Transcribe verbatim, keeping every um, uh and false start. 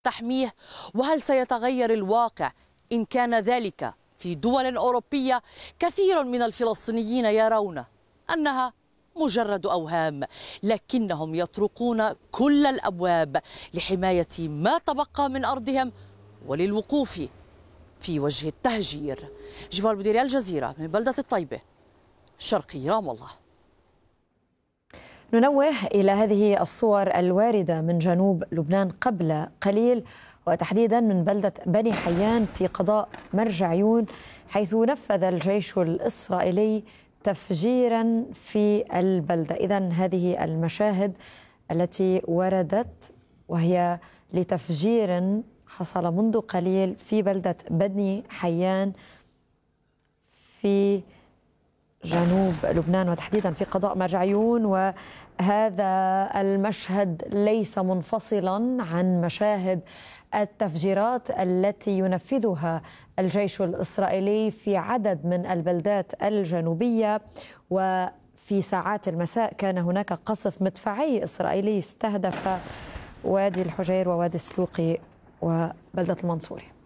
تحميه؟ وهل سيتغير الواقع إن كان ذلك في دول أوروبية كثير من الفلسطينيين يرون أنها مجرد أوهام، لكنهم يطرقون كل الأبواب لحماية ما تبقى من أرضهم وللوقوف في وجه التهجير. جوار بديري، الجزيرة، من بلدة الطيبة، شرقي رام الله. ننوه إلى هذه الصور الواردة من جنوب لبنان قبل قليل، وتحديدا من بلدة بني حيان في قضاء مرج عيون، حيث نفذ الجيش الإسرائيلي تفجيرا في البلدة. إذن هذه المشاهد التي وردت وهي لتفجير حصل منذ قليل في بلدة بني حيان في جنوب لبنان، وتحديدا في قضاء مرج عيون. وهذا المشهد ليس منفصلا عن مشاهد التفجيرات التي ينفذها الجيش الإسرائيلي في عدد من البلدات الجنوبية. وفي ساعات المساء كان هناك قصف مدفعي إسرائيلي استهدف وادي الحجير ووادي السلوقي وبلدة المنصورة.